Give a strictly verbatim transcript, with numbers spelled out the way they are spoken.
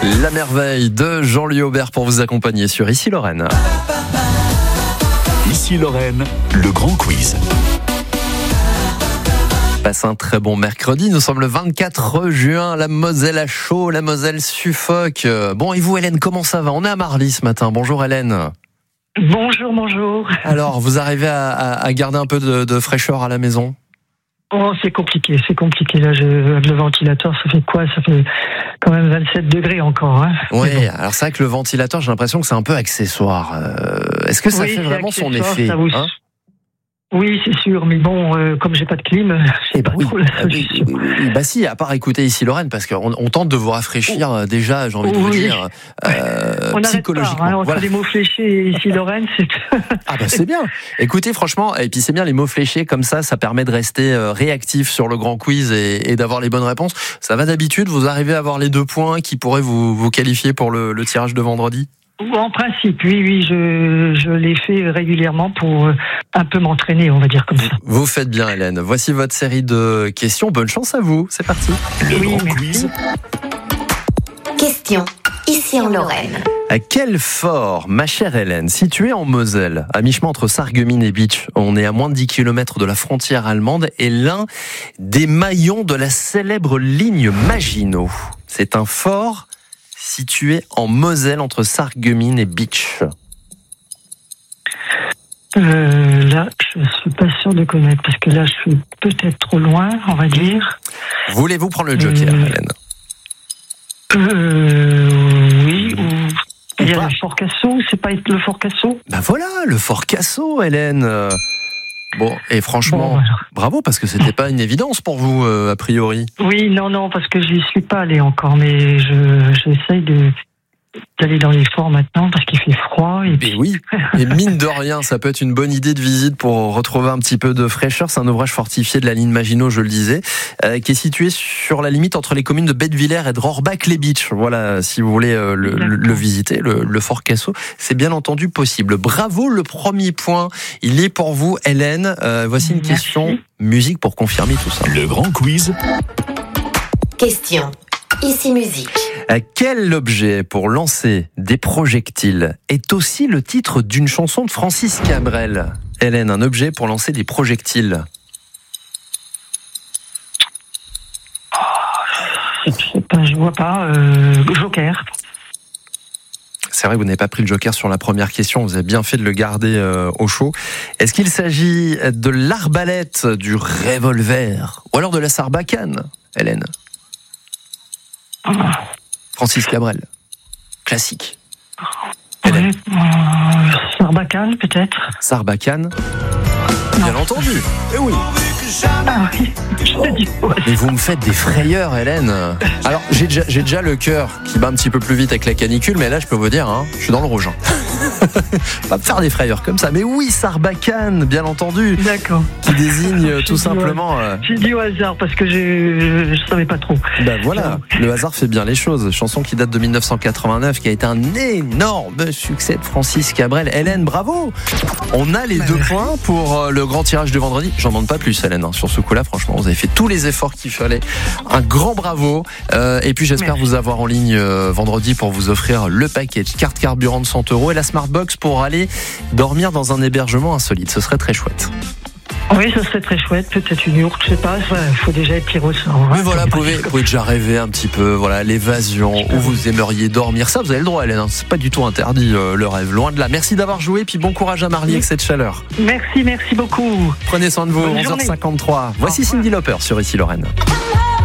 La merveille de Jean-Louis Aubert pour vous accompagner sur Ici Lorraine. Ici Lorraine, le grand quiz. Passe un très bon mercredi, nous sommes le vingt-quatre juin, la Moselle a chaud, la Moselle suffoque. Bon, et vous Hélène, comment ça va? On est à Marly ce matin, bonjour Hélène. Bonjour, bonjour. Alors, vous arrivez à, à, à garder un peu de, de fraîcheur à la maison? Oh, c'est compliqué, c'est compliqué. Là, je, le ventilateur, ça fait quoi? Ça fait quand même vingt-sept degrés encore. Hein. Oui, bon. Alors c'est vrai que le ventilateur, j'ai l'impression que c'est un peu accessoire. Euh, est-ce que ça oui, fait vraiment son effet vous... hein Oui, c'est sûr, mais bon, euh, comme j'ai pas de clim, c'est eh pas bah oui. trop la solution. Euh, bah si, à part écouter Ici Lorraine, parce qu'on on tente de vous rafraîchir oh. déjà, j'ai envie de vous oui. dire, euh, on psychologiquement. Pas, hein, entre voilà. les mots fléchés et Ici Lorraine, c'est... Ah bah c'est bien. Écoutez, franchement, et puis c'est bien les mots fléchés, comme ça, ça permet de rester réactif sur le grand quiz et, et d'avoir les bonnes réponses. Ça va d'habitude, vous arrivez à avoir les deux points qui pourraient vous, vous qualifier pour le, le tirage de vendredi? En principe, oui, oui, je, je l'ai fait régulièrement pour un peu m'entraîner, on va dire comme ça. Vous faites bien, Hélène. Voici votre série de questions. Bonne chance à vous. C'est parti. Le oui, grand merci. quiz. Question. Ici en Lorraine. À quel fort, ma chère Hélène, situé en Moselle, à mi-chemin entre Sarreguemines et Bitche, on est à moins de dix kilomètres de la frontière allemande, est l'un des maillons de la célèbre ligne Maginot. C'est un fort situé en Moselle entre Sarreguemines et Bitche. Euh, là, je suis pas sûr de connaître, parce que là, je suis peut-être trop loin, on va dire. Voulez-vous prendre le joker, euh, Hélène? Euh, oui, ou... Il y a pas. le Fort Cassot, c'est pas le Fort Cassot? Ben voilà, le Fort Cassot, Hélène. Bon, et franchement, bon, voilà. bravo, parce que c'était pas une évidence pour vous, euh, a priori. Oui, non, non, parce que je n'y suis pas allé encore, mais je j'essaye de d'aller dans les forts maintenant parce qu'il fait froid. Et, et puis... oui, et mine de rien, ça peut être une bonne idée de visite pour retrouver un petit peu de fraîcheur. C'est un ouvrage fortifié de la ligne Maginot, je le disais, euh, qui est situé sur la limite entre les communes de Bettwiller et de Rohrbach-les-Bitches. Voilà, si vous voulez euh, le, le, le visiter, le, le Fort Cassot, c'est bien entendu possible. Bravo, le premier point, il est pour vous, Hélène. Euh, voici une Merci. question musique pour confirmer tout ça. Le grand quiz. Question. Ici musique. Quel objet pour lancer des projectiles est aussi le titre d'une chanson de Francis Cabrel? Hélène, un objet pour lancer des projectiles. Je sais pas, je vois pas. Euh, Joker. C'est vrai que vous n'avez pas pris le joker sur la première question, vous avez bien fait de le garder euh, au chaud. Est-ce qu'il s'agit de l'arbalète, du revolver, ou alors de la sarbacane, Hélène? Ah. Francis Cabrel, classique. Ouais, euh, Sarbacane, peut-être. Sarbacane, bien entendu. Eh oui. Ah oui, je dis ouais. Mais vous me faites des frayeurs, Hélène. Alors, j'ai déjà, j'ai déjà le cœur qui bat un petit peu plus vite avec la canicule, mais là, je peux vous dire, hein, je suis dans le rouge. Pas me faire des frayeurs comme ça. Mais oui, Sarbacane, bien entendu. D'accord. Qui désigne J'ai tout dit simplement... Euh... J'ai dit au hasard parce que je, je savais pas trop. Ben voilà, le hasard fait bien les choses. Chanson qui date de mille neuf cent quatre-vingt-neuf, qui a été un énorme succès de Francis Cabrel. Hélène, bravo. On a les bah deux ouais. points pour le grand tirage de vendredi. J'en demande pas plus, Hélène, hein. Sur ce coup-là, franchement, vous avez fait tous les efforts qu'il fallait. Un grand bravo. Euh, et puis j'espère Merci. vous avoir en ligne euh, vendredi pour vous offrir le package carte carburant de cent euros et la Smartbox pour aller dormir dans un hébergement insolite. Ce serait très chouette. Oui, ça serait très chouette. Peut-être une yourte, je sais pas. Il faut déjà être tiré au sort. Mais voilà, vous pouvez, vous pouvez déjà rêver un petit peu, voilà, l'évasion, où vous aimeriez dormir. Ça, vous avez le droit, Hélène. Hein. C'est pas du tout interdit, euh, le rêve. Loin de là. Merci d'avoir joué, puis bon courage à Marly avec cette chaleur. Merci, merci beaucoup. Prenez soin de vous. Bonne onze heures journée. cinquantre-trois. Voici Cyndi Lauper sur Ici Lorraine.